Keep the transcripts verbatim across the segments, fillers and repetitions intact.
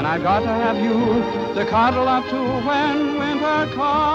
I've got to have you to cuddle up to when winter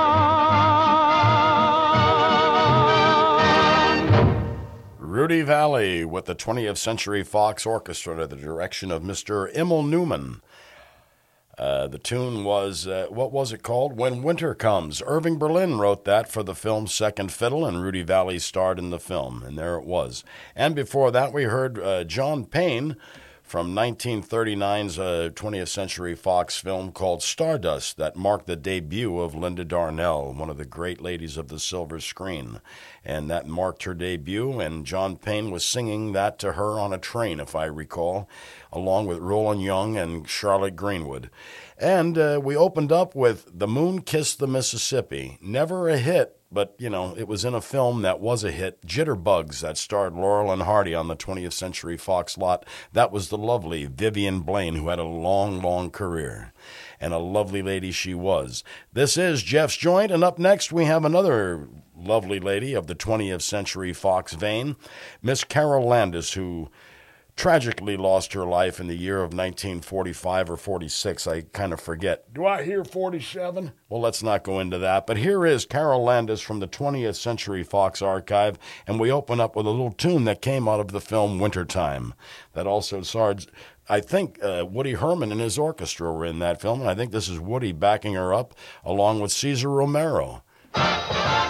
comes. Rudy Vallée with the twentieth Century Fox Orchestra under the direction of Mister Emil Newman. Uh, the tune was, uh, what was it called? When Winter Comes. Irving Berlin wrote that for the film Second Fiddle, and Rudy Vallée starred in the film, and there it was. And before that, we heard uh, John Payne from nineteen thirty-nine's uh, twentieth Century Fox film called Stardust, that marked the debut of Linda Darnell, one of the great ladies of the silver screen. And that marked her debut, and John Payne was singing that to her on a train, if I recall, along with Roland Young and Charlotte Greenwood. And uh, we opened up with The Moon Kissed the Mississippi. Never a hit, but, you know, it was in a film that was a hit, Jitterbugs, that starred Laurel and Hardy on the twentieth Century Fox lot. That was the lovely Vivian Blaine, who had a long, long career. And a lovely lady she was. This is Jeff's Joint, and up next we have another lovely lady of the twentieth Century Fox vein, Miss Carol Landis, who tragically lost her life in the year of nineteen forty-five or forty-six. I kind of forget. Do I hear forty-seven? Well, let's not go into that. But here is Carol Landis from the twentieth Century Fox archive, and we open up with a little tune that came out of the film Wintertime. That also starred, I think, uh, Woody Herman and his orchestra were in that film, and I think this is Woody backing her up, along with Cesar Romero.